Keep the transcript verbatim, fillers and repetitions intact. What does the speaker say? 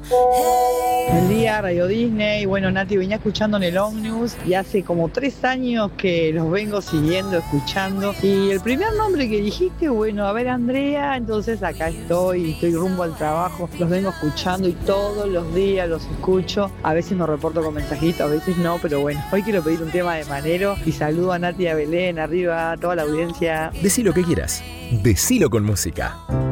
Buen día, Radio Disney. Bueno, Nati, venía escuchando en el Omnibus y hace como tres años que los vengo siguiendo, escuchando. Y el primer nombre que dijiste, bueno, a ver, Andrea, entonces acá estoy, estoy rumbo al trabajo, los vengo escuchando y todos los días los escucho. A veces me reporto con mensajitos, a veces no, pero bueno, hoy quiero pedir un tema de Manero y saludo a Nati y a Belén, arriba, a toda la audiencia. Decí lo que quieras, decilo con música.